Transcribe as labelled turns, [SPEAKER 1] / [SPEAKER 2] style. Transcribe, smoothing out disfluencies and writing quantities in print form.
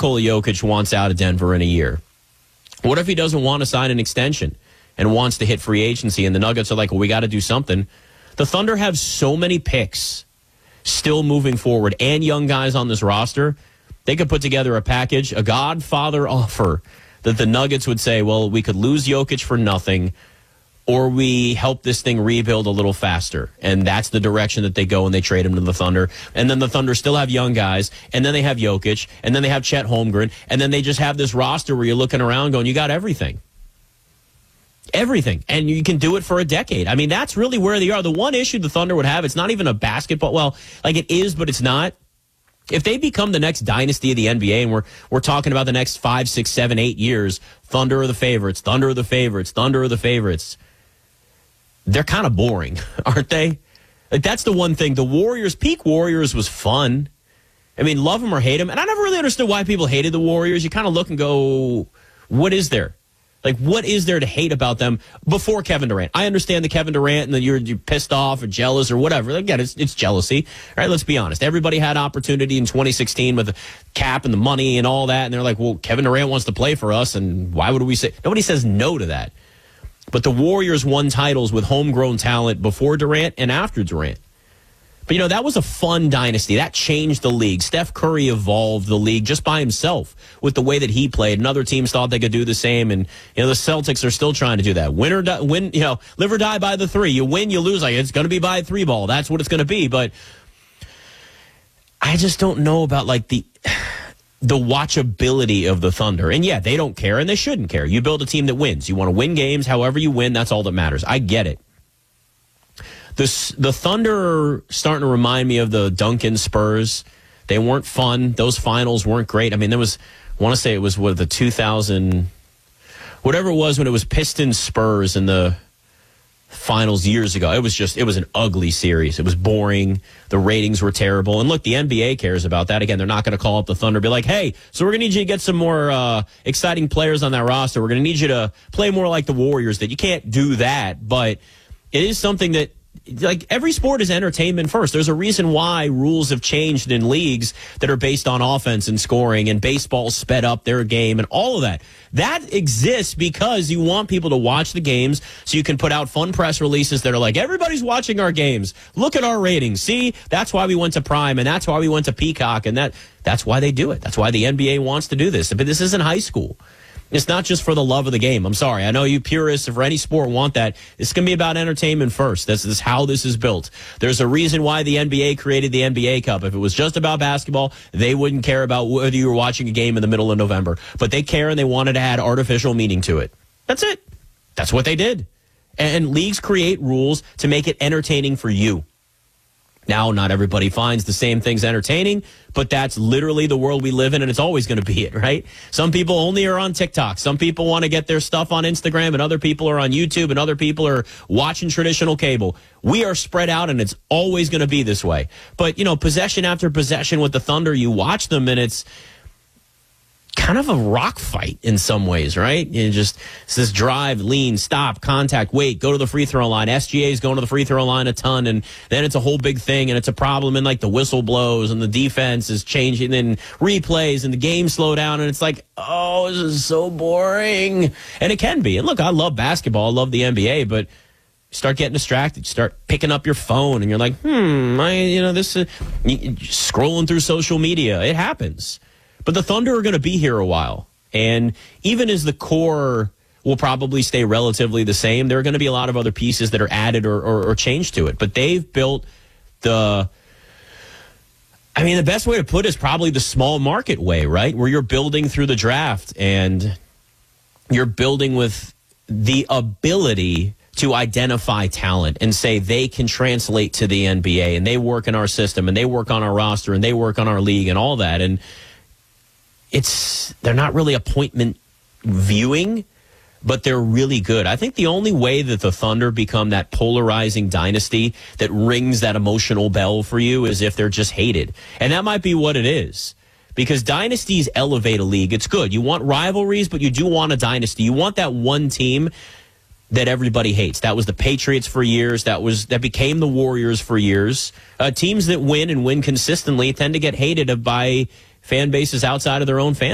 [SPEAKER 1] Nikola Jokic wants out of Denver in a year? What if he doesn't want to sign an extension and wants to hit free agency, and the Nuggets are like, well, we got to do something? The Thunder have so many picks still moving forward and young guys on this roster. They could put together a package, a Godfather offer that the Nuggets would say, well, we could lose Jokic for nothing, or we help this thing rebuild a little faster. And that's the direction that they go, and they trade him to the Thunder. And then the Thunder still have young guys, and then they have Jokic, and then they have Chet Holmgren, and then they just have this roster where you're looking around going, you got everything. Everything. And you can do it for a decade. I mean, that's really where they are. The one issue the Thunder would have, it's not even a basketball. Well, like it is, but it's not. If they become the next dynasty of the NBA, and we're talking about the next 5, 6, 7, 8 years, Thunder are the favorites, Thunder are the favorites, Thunder are the favorites. They're kind of boring, aren't they? Like, that's the one thing. The Warriors, peak Warriors was fun. I mean, love them or hate them. And I never really understood why people hated the Warriors. You kind of look and go, what is there? Like, what is there to hate about them before Kevin Durant? I understand the Kevin Durant and that you're pissed off or jealous or whatever. Again, it's jealousy. All right, let's be honest. Everybody had opportunity in 2016 with the cap and the money and all that. And they're like, well, Kevin Durant wants to play for us. And why would we say? Nobody says no to that. But the Warriors won titles with homegrown talent before Durant and after Durant. But, that was a fun dynasty. That changed the league. Steph Curry evolved the league just by himself with the way that he played. And other teams thought they could do the same. And, the Celtics are still trying to do that. Win, live or die by the three. You win, you lose. Like, it's going to be by a 3-ball. That's what it's going to be. But I just don't know about, like, the watchability of the Thunder. And, yeah, they don't care, and they shouldn't care. You build a team that wins. You want to win games. However you win, that's all that matters. I get it. The Thunder are starting to remind me of the Duncan Spurs. They weren't fun. Those finals weren't great. I mean, I want to say it was the 2000, whatever it was when it was Pistons Spurs in the finals years ago. It was an ugly series. It was boring. The ratings were terrible. And look, the NBA cares about that. Again, they're not going to call up the Thunder and be like, hey, so we're going to need you to get some more exciting players on that roster. We're going to need you to play more like the Warriors. That you can't do that, but it is something that, like, every sport is entertainment first. There's a reason why rules have changed in leagues that are based on offense and scoring, and baseball sped up their game and all of that. That exists because you want people to watch the games so you can put out fun press releases that are like, everybody's watching our games. Look at our ratings. See, that's why we went to Prime, and that's why we went to Peacock, and that's why they do it. That's why the NBA wants to do this. But this isn't high school. It's not just for the love of the game. I'm sorry. I know you purists for any sport want that. It's going to be about entertainment first. This is how this is built. There's a reason why the NBA created the NBA Cup. If it was just about basketball, they wouldn't care about whether you were watching a game in the middle of November. But they care, and they wanted to add artificial meaning to it. That's it. That's what they did. And leagues create rules to make it entertaining for you. Now, not everybody finds the same things entertaining, but that's literally the world we live in, and it's always going to be it, right? Some people only are on TikTok. Some people want to get their stuff on Instagram, and other people are on YouTube, and other people are watching traditional cable. We are spread out, and it's always going to be this way. But, possession after possession with the Thunder, you watch them, and it's kind of a rock fight in some ways, right? It's this drive, lean, stop, contact, wait, go to the free throw line. SGA is going to the free throw line a ton, and then it's a whole big thing, and it's a problem, and like the whistle blows, and the defense is changing, and replays, and the game slow down, and it's like, oh, this is so boring. And it can be. And look, I love basketball, I love the NBA, but you start getting distracted, you start picking up your phone, and you're like, this is scrolling through social media. It happens. But the Thunder are going to be here a while. And even as the core will probably stay relatively the same, there are going to be a lot of other pieces that are added or changed to it. But they've built the best way to put it is probably the small market way, right? Where you're building through the draft, and you're building with the ability to identify talent and say they can translate to the NBA, and they work in our system, and they work on our roster, and they work on our league, and all that. And they're not really appointment viewing, but they're really good. I think the only way that the Thunder become that polarizing dynasty that rings that emotional bell for you is if they're just hated. And that might be what it is. Because dynasties elevate a league. It's good. You want rivalries, but you do want a dynasty. You want that one team that everybody hates. That was the Patriots for years. That became the Warriors for years. Teams that win and win consistently tend to get hated by fan bases outside of their own fan